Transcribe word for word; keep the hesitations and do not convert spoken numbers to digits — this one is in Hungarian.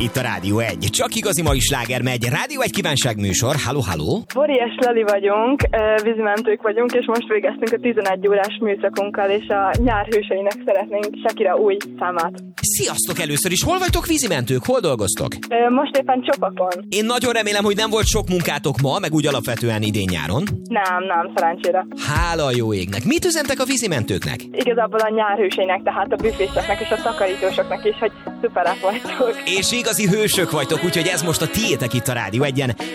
Itt a Rádió egy. Csak igazi mai sláger megy. Rádió egy kívánságműsor. Halló, halló. Bori és Lali vagyunk, vízimentők vagyunk, és most végeztünk a tizenegy órás műszakunkkal, és a nyár hőseinek szeretnénk Shakira új számát. Sziasztok először is. Hol vagytok vízimentők? Hol dolgoztok? Most éppen Csopakon. Én nagyon remélem, hogy nem volt sok munkátok ma, meg úgy alapvetően idén-nyáron. Nem, nem, szerencsére. Hála a jó égnek. Mit üzentek a vízimentőknek? Igazából a nyár hőseinek, tehát a büféseknek és a takarítósoknak is, hogy szuperek vagytok. És igazi hősök vagytok, úgyhogy ez most a tiétek itt a Rádió egyen.